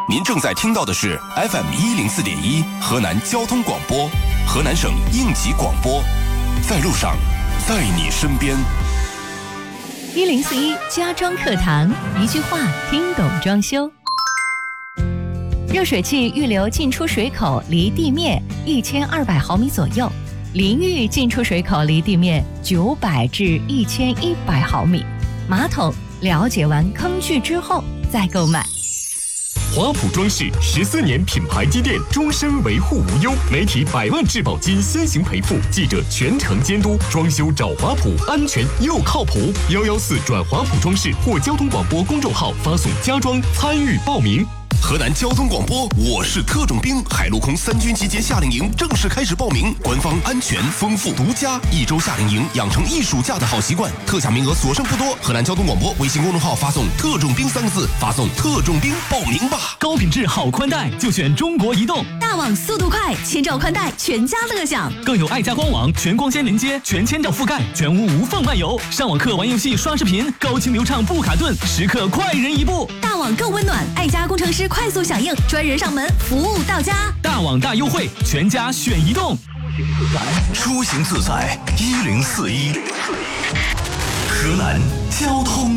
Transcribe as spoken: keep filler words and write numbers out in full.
您正在听到的是 F M 一零四点一河南交通广播，河南省应急广播，在路上，在你身边。 一零四一家装课堂，一句话听懂装修。热水器预留进出水口离地面一千二百毫米左右，淋浴进出水口离地面九百至一千一百毫米。马桶了解完坑距之后再购买。 华普装饰十四年品牌积淀，终身维护无忧，媒体百万质保金先行赔付，记者全程监督，装修找华普，安全又靠谱。幺幺四转华普装饰或交通广播公众号发送家装参与报名。 河南交通广播，我是特种兵，海陆空三军集结夏令营正式开始报名，官方安全丰富独家，一周夏令营养成一暑假的好习惯，特价名额所剩不多。河南交通广播微信公众号发送特种兵三个字，发送特种兵报名吧。 高品质好宽带就选中国移动， 大网速度快，千兆宽带全家乐享， 更有爱家官网全光纤连接，全千兆覆盖，全屋无缝漫游，上网课玩游戏刷视频，高清流畅不卡顿，时刻快人一步。 大网更温暖，爱家工程师快速响应，专人上门，服务到家。 大网大优惠，全家选移动。 出行自在，一零四一，河南交通。